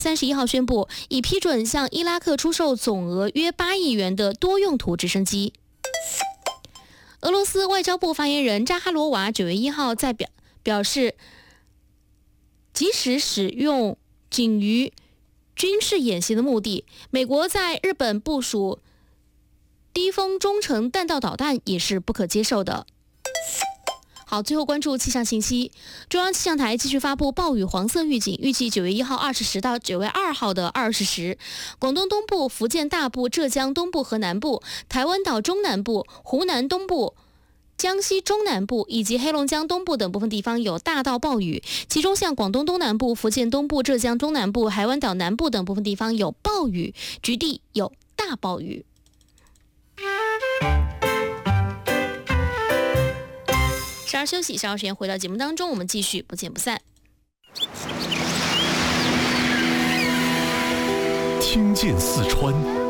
31号宣布，已批准向伊拉克出售总额约8亿元的多用途直升机。俄罗斯外交部发言人扎哈罗娃9月1号在表示，即使使用仅于军事演习的目的，美国在日本部署低风中程弹道导弹也是不可接受的。好，最后关注气象信息。中央气象台继续发布暴雨黄色预警，预计9月1号20时到9月2号的20时，广东东部、福建大部、浙江东部和南部、台湾岛中南部、湖南东部、江西中南部以及黑龙江东部等部分地方有大到暴雨，其中像广东东南部、福建东部、浙江中南部、台湾岛南部等部分地方有暴雨，局地有大暴雨。稍事休息，稍后时间回到节目当中，我们继续不见不散。 听见四川，